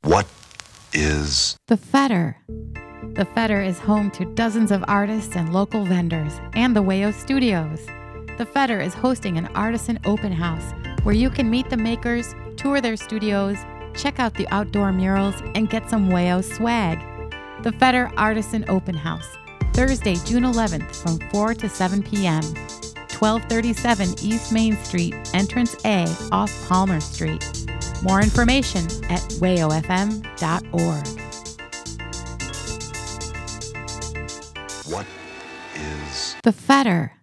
What is The Fetter. The Fetter is home to dozens of artists and local vendors and the Wayo Studios. The Fetter is hosting an artisan open house where you can meet the makers, tour their studios, check out the outdoor murals, and get some Wayo swag. The Fetter Artisan Open House, Thursday, June 11th from 4 to 7 p.m. 1237 East Main Street, Entrance A off Palmer Street. More information at wayofm.org. what is The Fetter.